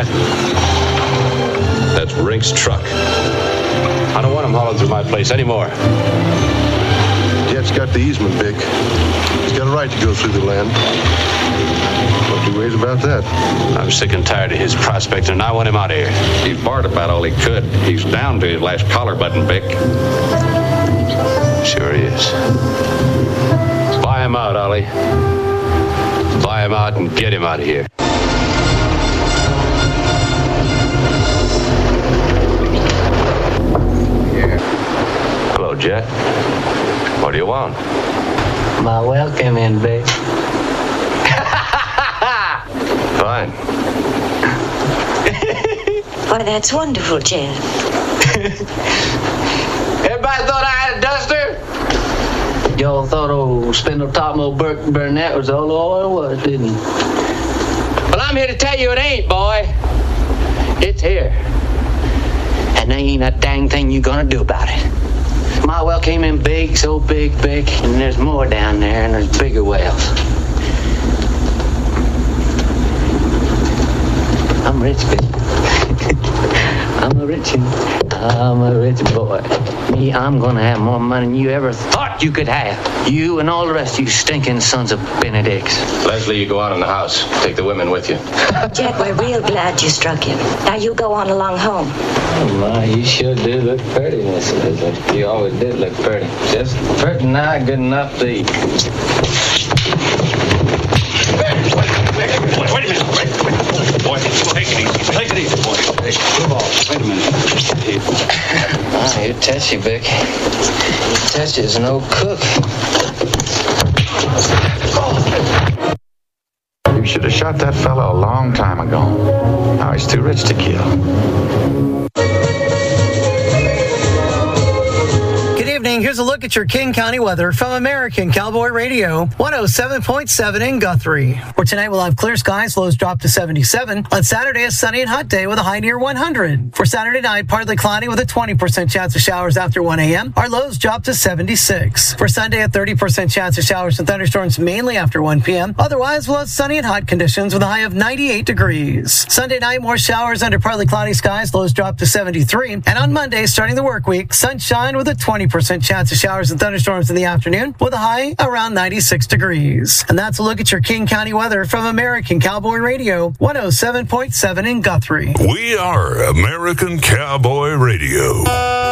that? That's Rink's truck. I don't want him hauling through my place anymore. Jet's got the easement, Vic. He's got a right to go through the land. No two ways about that. I'm sick and tired of his prospecting, and I want him out of here. He's barred about all he could. He's down to his last collar button, Vic. Sure he is. Buy him out, Ollie. Buy him out and get him out of here. Hello, Jet. What do you want? My welcome in, Vic. Fine. Why, that's wonderful, Jet. Everybody thought I had a duster? Y'all thought old Spindletop old Burnett was all it was, didn't you? Well, I'm here to tell you it ain't, boy. It's here. And there ain't a dang thing you gonna do about it. My well came in big, so big, and there's more down there, and there's bigger wells. I'm rich, bitch. I'm a rich boy. Me, I'm gonna have more money than you ever thought you could have. You and all the rest of you stinking sons of Benedicts. Leslie, you go out in the house. Take the women with you. Jet, we're real glad you struck him. Now you go on along home. Oh my, you sure did look pretty, Miss Leslie. You always did look pretty. Just pretty not good enough to eat. Wait a minute. Boy, take it easy. Take it easy, boy. Move on. Wait a minute. You Tessie, Vic. Tessie is an old cook. You should have shot that fella a long time ago. Now he's too rich to kill. Here's a look at your King County weather from American Cowboy Radio, 107.7 in Guthrie. For tonight, we'll have clear skies, lows drop to 77. On Saturday, a sunny and hot day with a high near 100. For Saturday night, partly cloudy with a 20% chance of showers after 1 a.m. Our lows drop to 76. For Sunday, a 30% chance of showers and thunderstorms mainly after 1 p.m. Otherwise, we'll have sunny and hot conditions with a high of 98 degrees. Sunday night, more showers under partly cloudy skies, lows drop to 73. And on Monday, starting the work week, sunshine with a 20% chance of showers and thunderstorms in the afternoon with a high around 96 degrees. And that's a look at your King County weather from American Cowboy Radio, 107.7 in Guthrie. We are American Cowboy Radio.